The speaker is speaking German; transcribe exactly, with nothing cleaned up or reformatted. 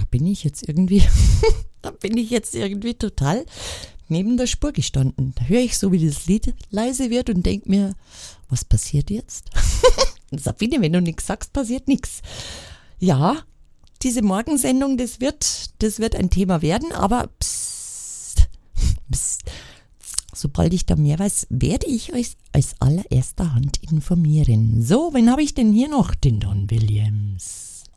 bin ich jetzt irgendwie, da bin ich jetzt irgendwie total neben der Spur gestanden. Da höre ich so, wie das Lied leise wird und denke mir, was passiert jetzt? Sabine, wenn du nichts sagst, passiert nichts. Ja, diese Morgensendung, das wird, das wird ein Thema werden, aber psst, psst. Sobald ich da mehr weiß, werde ich euch als allererster Hand informieren. So, wen habe ich denn hier noch? Den Don Williams.